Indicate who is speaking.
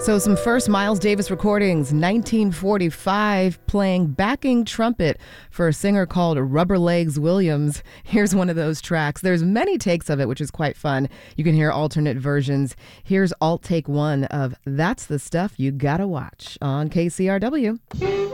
Speaker 1: So some first Miles Davis recordings, 1945, playing backing trumpet for a singer called Rubber Legs Williams. Here's one of those tracks. There's many takes of it, which is quite fun. You can hear alternate versions. Here's alt take one of That's the Stuff You Gotta Watch on KCRW.